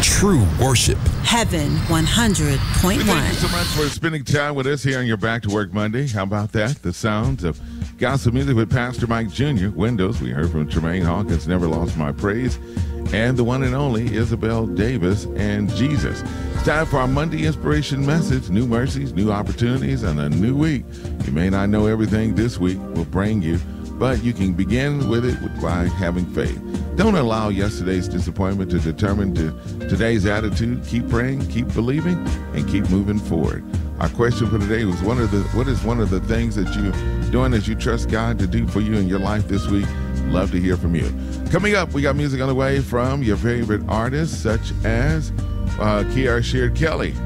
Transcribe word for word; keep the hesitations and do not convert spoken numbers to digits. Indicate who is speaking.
Speaker 1: True worship.
Speaker 2: Heaven one hundred point one.
Speaker 3: Thank you so much for spending time with us here on your Back to Work Monday. How about that? The sounds of gospel music with Pastor Mike Junior Windows. We heard from Tremaine Hawkins, Never Lost My Praise. And the one and only Isabel Davis and Jesus. It's time for our Monday inspiration message. New mercies, new opportunities, and a new week. You may not know everything this week will bring you, but you can begin with it by having faith. Don't allow yesterday's disappointment to determine to today's attitude. Keep praying, keep believing, and keep moving forward. Our question for today was, one of the, what is one of the things that you're doing that you trust God to do for you in your life this week? Love to hear from you. Coming up, we got music on the way from your favorite artists, such as uh, Kiara Sheard Kelly.